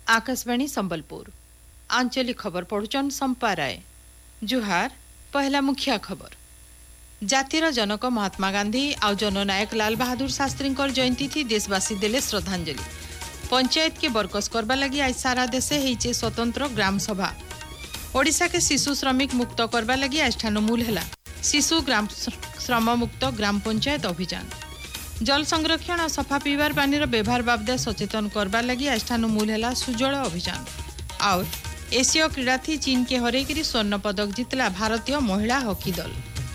आकाशवाणी संबलपुर आंचलिक खबर पढ़ुचन संपा राय। जुहार। पहला मुखिया खबर। जातिर जनक महात्मा गांधी आ जननायक लाल बहादुर शास्त्री जयंती थी देशवासी देले श्रद्धांजलि। पंचायत के बरकस करबा लगी आज सारा देशे हेइचे स्वतंत्र ग्राम सभा। ओडिशा के शिशु श्रमिक मुक्त करबा लगी आज ठानुमूल हैला शिशु ग्राम श्रम मुक्त ग्राम पंचायत अभियान। जल संरक्षण और सफा पीवार पानी व्यवहार बाबदे सचेतन करबा लगी आज ठानुमूल हैला सुजल अभियान। और एशिया क्रीड़ा थी चीन के हरेकरी स्वर्ण पदक जितला भारतीय महिला हॉकी दल।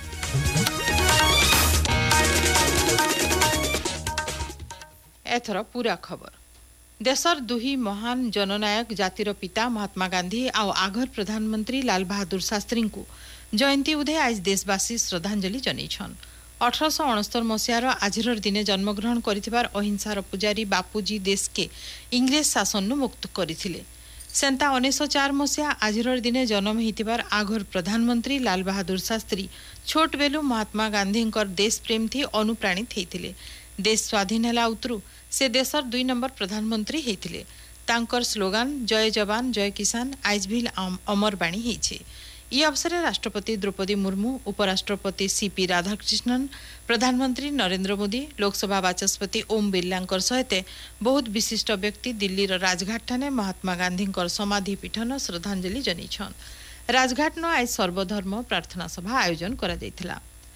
एथर पूरा खबर। देशर दुही महान जननायक जातिर पिता महात्मा गांधी और आगर प्रधानमंत्री लाल बहादुर शास्त्री को जयंती उदे आज देशवासी श्रद्धांजलि जनईछन। 1869 मसीहार आजिर दिने जन्मग्रहण कर अहिंसार पुजारी बापूजी देश के इंग्रेज शासन मुक्त करथिले। सेंता 1904 मसीहा आजिर दिने जन्म होइतिबार आगर प्रधानमंत्री लाल बहादुर शास्त्री छोट बेलू महात्मा गांधी देश प्रेम थी अनुप्राणित होइतिले। देश स्वाधीन हैला उतरू से देशर 2 नंबर प्रधानमंत्री होइतिले। तांकर स्लोगान जय जवान जय किसान आज भी अमर बाणी होइछे। ई अवसर राष्ट्रपति द्रौपदी मुर्मू, उपराष्ट्रपति सीपी राधाकृष्णन, प्रधानमंत्री नरेंद्र मोदी, लोकसभा बाचस्पति ओम बिरला सहित बहुत विशिष्ट व्यक्ति दिल्ली राजघाट ठाने महात्मा गांधी समाधि पीठन श्रद्धांजलि जनईछन। राजघाट न आज सर्वधर्म प्रार्थना सभा आयोजन करा जायथिला।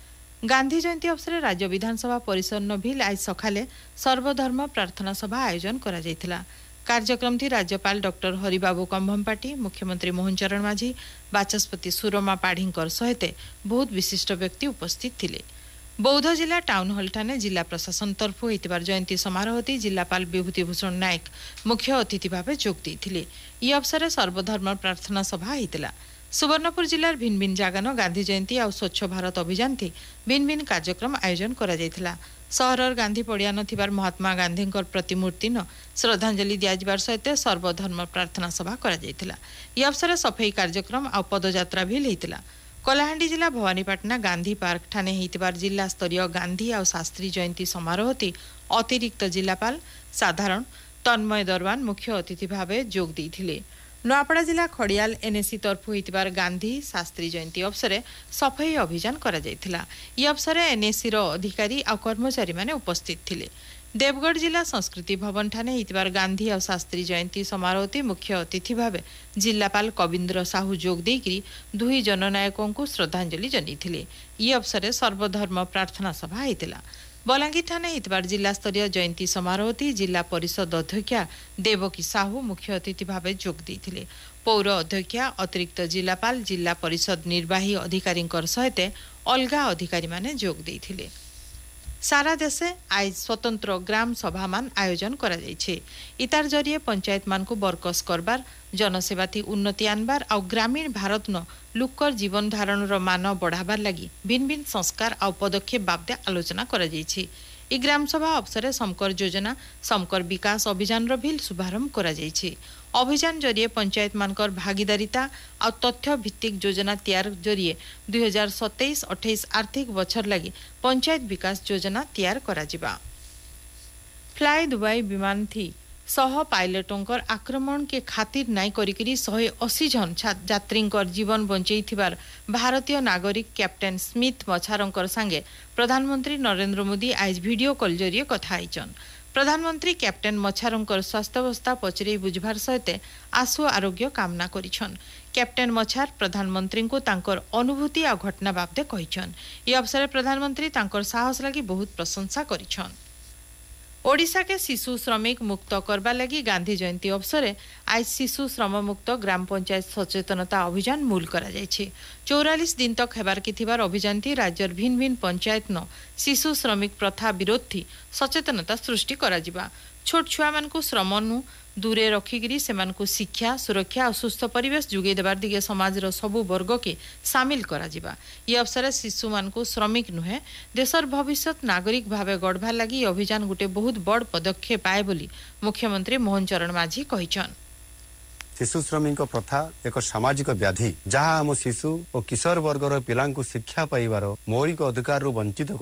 गांधी जयंती अवसर राज्य विधानसभा परिसर न भी आज सकाले सर्वधर्म प्रार्थना सभा आयोजन करा जायथिला। कार्यक्रम थी राज्यपाल डॉक्टर हरिबाबू कंभमपाटी, मुख्यमंत्री मोहन चरण माझी, बाचस्पति सुरमा पाढ़ीकर सहित बहुत विशिष्ट व्यक्ति उपस्थित थिले। बौद्ध जिला टाउन हॉल ठाने जिला प्रशासन तरफ होइतिबार जयंती समारोह जिलापाल विभूतिभूषण नायक मुख्य अतिथि भावे जोग देथिले। ई अवसर सर्वधर्म प्रार्थना सभा होइतिला। सुवर्णपुर जिलार भिन्न भिन्न जागान गांधी जयंती और स्वच्छ भारत अभियान थी भिन्न भिन्न कार्यक्रम आयोजन करा जायथिला। सहरर गांधी पड़िया नथिबार महात्मा गांधी प्रतिमूर्ति न श्रद्धांजलि दियाजिबार सहित सर्वधर्म प्रार्थना सभा करा जायथिला। ई अवसर सफाई कार्यक्रम और पदयात्रा भी होइतिला। कलाहांडी जिला भवानीपाटना गांधी पार्क ठाने होइतिबार जिला स्तरीय गांधी और शास्त्री जयंती समारोह अतिरिक्त जिलापाल साधारण तन्मय दरवान मुख्य अतिथि भावे जोग देथिले। नवापड़ा जिला खड़ियाल एनएसी तरफ होइतिबार गांधी शास्त्री जयंती अवसर सफाई अभियान करा जायथिला। ई अवसर एनएसी रो अधिकारी और कर्मचारी माने उपस्थित थिले। देवगढ़ जिला संस्कृति भवन ठाने होइतिबार गांधी और शास्त्री जयंती समारोह मुख्य अतिथि भावे जिलापाल कविंद्र साहू जोग देकरी दुई जननायकों को श्रद्धांजलि जनईथिले। ई अवसर सर्वधर्म प्रार्थना सभा होइतिला। बलांगीर ठाने होइतिबार जिला स्तरीय जयंती समारोह जिला परिषद अध्यक्षा देवकी साहू मुख्य अतिथि भावे जोग देथिले। पौर अध्यक्षा अतिरिक्त जिलापाल जिला परिषद निर्वाही अधिकारी सहित अलगा अधिकारी माने जोग देथिले। सारा देशे आज स्वतंत्र ग्राम सभा मान आयोजन करा जायछे। इतार जरिए पंचायत मान को बरकस करबार जनसेवा थी उन्नति आनबार और ग्रामीण भारत न लुकर जीवन धारण मान बढ़ाबार लगी भिन्न भिन्न संस्कार और पदक्षेप बाबदे आलोचना करा जायछे। ई ग्राम सभा अवसर समकर योजना समकर विकास अभियान रो भी शुभारंभ करा जायछे। अभियान जरिए पंचायत मानकर भागीदारिता और तथ्य भित्तिक योजना तैयार जरिए 2027-28 आर्थिक वर्ष लगी पंचायत विकास योजना तैयार करा जिबा। फ्लाई दुबई विमान थी सह पायलटों आक्रमण के खातिर नाई करिकरी 180 जन यात्री जीवन बंचेइथिबार भारतीय नागरिक कैप्टेन स्मिथ मछारंकर संगे प्रधानमंत्री नरेंद्र मोदी आज वीडियो कॉल जरिए कथा आइचन। प्रधानमंत्री कैप्टेन मछारंकर स्वास्थ्यावस्था पचरे बुझबार सहित आशु आरोग्य कामना करिछन। कैप्टेन मछार प्रधानमंत्री को तांकर अनुभूति और घटना बाबदे कहिछन। ई अवसर प्रधानमंत्री तांकर साहस लगी बहुत प्रशंसा करिछन। ओडिशा के शिशु श्रमिक मुक्त करबा लगी गांधी जयंती अवसर आज शिशु श्रम मुक्त ग्राम पंचायत सचेतनता अभियान मूल करा जायछे। 44 दिन तक हेबार की थिबार अभियान थी राज्यर भिन्न भिन्न पंचायत न शिशु श्रमिक प्रथा विरोध थी सचेतनता सृष्टि करा जिबा। छोट छुआ मान को श्रमनु दूरे रखिकी सेमान को शिक्षा सुरक्षा और सुस्थ परिवेश जुगे देवार दिगे समाज रो सबु वर्ग के सामिल करा जिबा। ये अवसर शिशु मान को श्रमिक नुहे देशर भविष्य नागरिक भावे गढ़वार लगी अभियान गोटे बहुत बड़ पदक्षेप आए बोली मुख्यमंत्री मोहन चरण माझी कहिछन। शिशु श्रमिक प्रथा एक सामाजिक व्याधि जहाँ आम शिशु और किशोर वर्गर पिला शिक्षा पाइबार मौलिक अधिकार वंचित